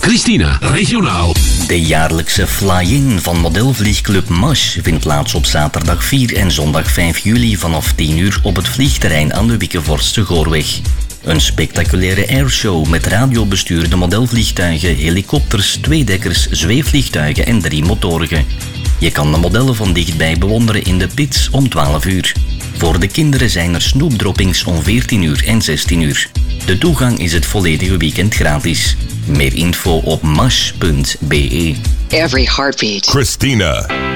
Christina, regionaal. De jaarlijkse fly-in van modelvliegclub MASH vindt plaats op zaterdag 4 en zondag 5 juli vanaf 10 uur op het vliegterrein aan de Wickevorstse Goorweg. Een spectaculaire airshow met radiobestuurde modelvliegtuigen, helikopters, tweedekkers, zweefvliegtuigen en 3 motorigen. Je kan de modellen van dichtbij bewonderen in de pits om 12 uur. Voor de kinderen zijn er snoepdroppings om 14 uur en 16 uur. De toegang is het volledige weekend gratis. Meer info op mash.be. Every heartbeat. Christina.